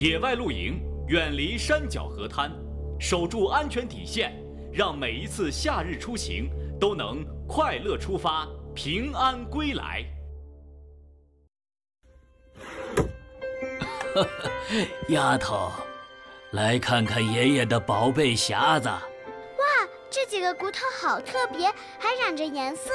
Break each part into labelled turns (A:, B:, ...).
A: 野外露营，远离山脚河滩，守住安全底线，让每一次夏日出行都能快乐出发，平安归来。
B: 丫头，来看看爷爷的宝贝匣子。哇，
C: 这几个骨头好特别，还染着颜色。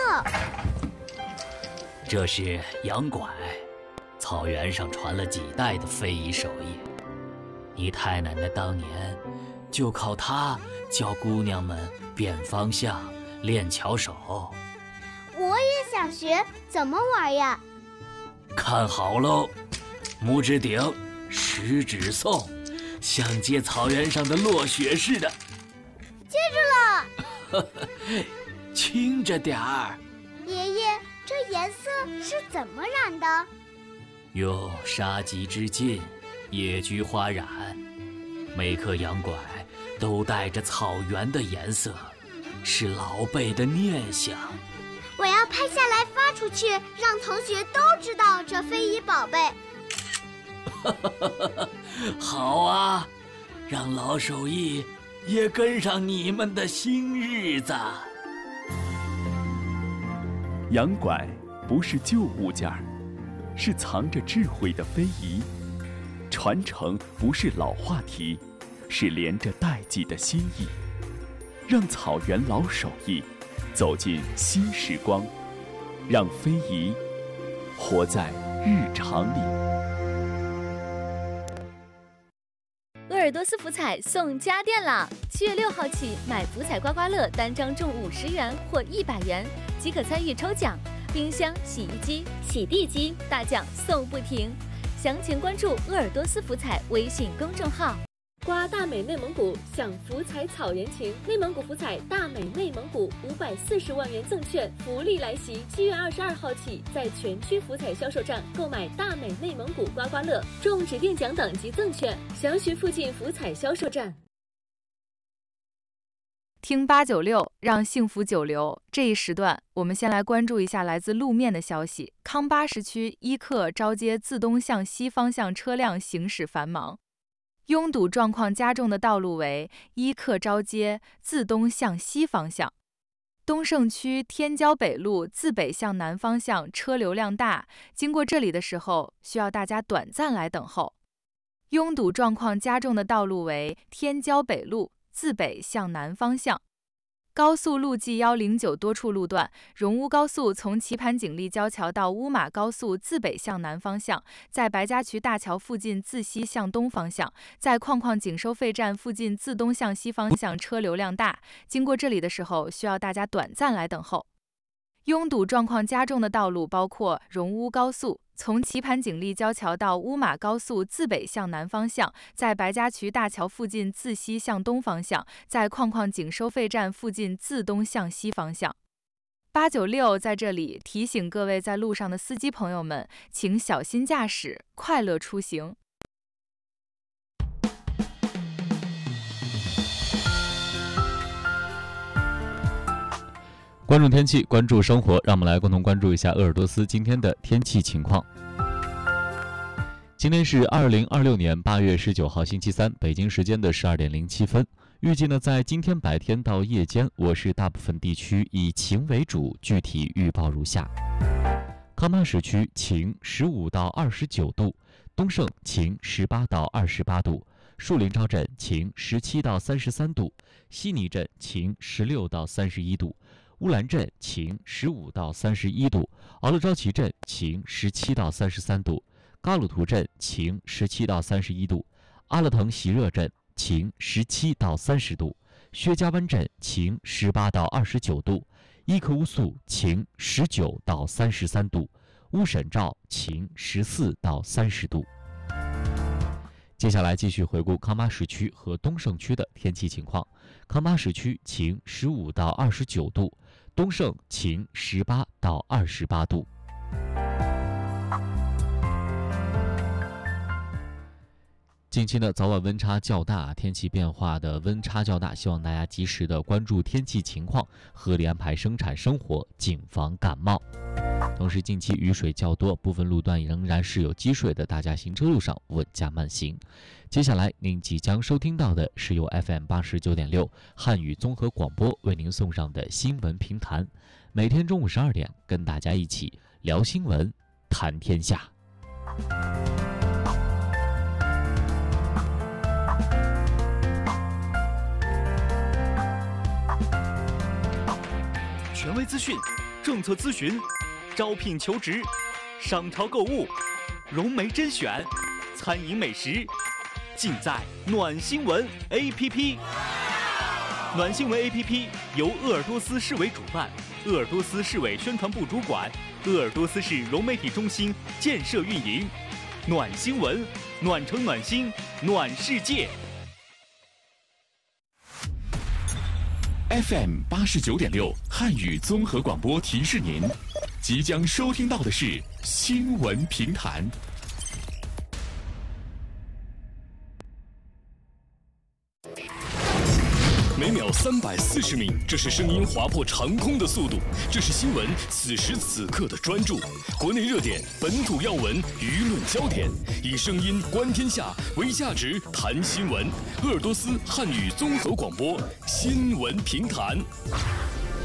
B: 这是羊拐，草原上传了几代的非遗手艺。你太奶奶当年就靠它教姑娘们辨方向、练巧手。
C: 我也想学，怎么玩呀？
B: 看好喽，拇指顶，食指送，像接草原上的落雪似的。
C: 接住了。
B: 轻着点儿。
C: 爷爷，这颜色是怎么染的？
B: 用杀鸡之劲，野菊花染。每颗羊拐都带着草原的颜色，是老辈的念想。
C: 我要拍下来发出去，让同学都知道这非遗宝贝。
B: 好啊，让老手艺也跟上你们的新日子。
D: 羊拐不是旧物件儿，是藏着智慧的非遗。传承不是老话题，是连着代际的心意。让草原老手艺走进新时光，让非遗活在日常里。
E: 鄂尔多斯福彩送家电啦！7月6号起，买福彩刮刮乐单张中50元或100元，即可参与抽奖。冰箱、洗衣机、洗地机大奖送不停。详情关注鄂尔多斯福彩微信公众号。
F: 刮大美内蒙古，享福彩草原情。内蒙古福彩大美内蒙古540万元赠券福利来袭！7月22号起，在全区福彩销售站购买大美内蒙古刮刮乐，中指定奖等及赠券。详询附近福彩销售站。
G: 听896，让幸福久留。这一时段，我们先来关注一下来自路面的消息。康巴什区伊克招街自东向西方向车辆行驶繁忙，拥堵状况加重的道路为伊克招街自东向西方向。东胜区天骄北路自北向南方向车流量大，经过这里的时候，需要大家短暂来等候。拥堵状况加重的道路为天骄北路自北向南方向。高速路 G109多处路段，荣乌高速从棋盘锦立交桥到乌马高速自北向南方向，在白家渠大桥附近自西向东方向，在矿矿井收费站附近自东向西方向车流量大，经过这里的时候需要大家短暂来等候。拥堵状况加重的道路包括荣乌高速从棋盘锦立交桥到乌马高速自北向南方向，在白家渠大桥附近自西向东方向，在矿矿井收费站附近自东向西方向。896在这里提醒各位在路上的司机朋友们，请小心驾驶，快乐出行。
H: 关注天气，关注生活，让我们来共同关注一下鄂尔多斯今天的天气情况。今天是2026年8月19号星期三，北京时间的12点07分。预计呢，在今天白天到夜间，我市大部分地区以晴为主，具体预报如下：康巴什区晴15到29度，东胜晴18到28度，树林昭镇晴17到33度，西尼镇晴16到31度。乌兰镇晴15到31度，敖勒昭旗镇晴17到33度，嘎鲁图镇晴17到31度，阿勒腾席热镇晴17到30度，薛家湾镇晴18到29度，伊克乌素晴19到33度，乌沈赵晴14到30度。接下来继续回顾康巴什区和东胜区的天气情况。康巴什区晴15到29度，东胜晴18到28度。近期呢，早晚温差较大，天气变化的温差较大，希望大家及时的关注天气情况，合理安排生产生活，谨防感冒。 同时，近期雨水较多，部分路段仍然是有积水的，大家行车路上稳驾慢行。接下来您即将收听到的是由 FM89.6 汉语综合广播为您送上的新闻评弹，每天中午12点跟大家一起聊新闻，谈天下。
A: 权威资讯、政策咨询、招聘求职、商超购物、融媒甄选、餐饮美食，尽在暖新闻 APP。暖新闻 APP 由鄂尔多斯市委主办，鄂尔多斯市委宣传部主管，鄂尔多斯市融媒体中心建设运营。暖新闻，暖城暖心，暖世界。
D: FM89.6 汉语综合广播提示您，即将收听到的是新闻评弹。
I: 每秒340米，这是声音划破长空的速度，这是新闻此时此刻的专注。国内热点、本土要闻、舆论焦点，以声音观天下，为价值谈新闻。鄂尔多斯汉语综合广播新闻评弹。